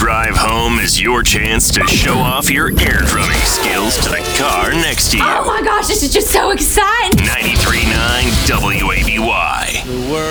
drive home is your chance to show off your air drumming skills to the car next to you. Oh my gosh, this is just so exciting.